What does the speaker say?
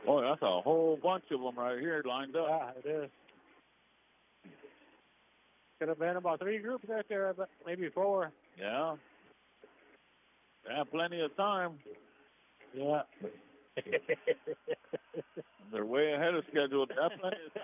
Boy, that's a whole bunch of them right here lined up. Yeah, it is. Could have been about 3 groups right there, but maybe 4. Yeah. They have plenty of time. Yeah. They're way ahead of schedule. They have plenty of